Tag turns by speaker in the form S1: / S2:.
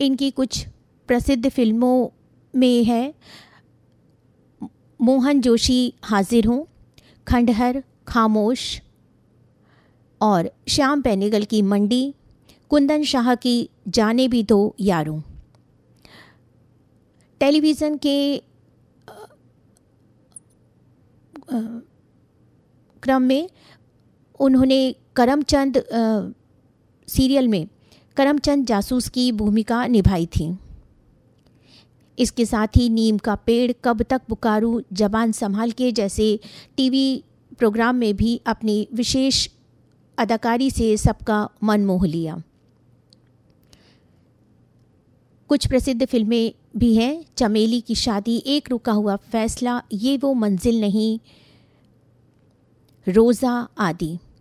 S1: इनकी कुछ प्रसिद्ध फिल्मों में है मोहन जोशी हाजिर हूँ, खंडहर, खामोश और श्याम बेनेगल की मंडी, कुंदन शाह की जाने भी दो यारों। टेलीविज़न के क्रम में उन्होंने करमचंद सीरियल में करमचंद जासूस की भूमिका निभाई थी। इसके साथ ही नीम का पेड़, कब तक पुकारूं, जबान संभाल के जैसे टीवी प्रोग्राम में भी अपनी विशेष अदाकारी से सबका मन मोह लिया। कुछ प्रसिद्ध फिल्में भी हैं, चमेली की शादी, एक रुका हुआ फैसला, ये वो मंजिल नहीं, रोज़ा आदि।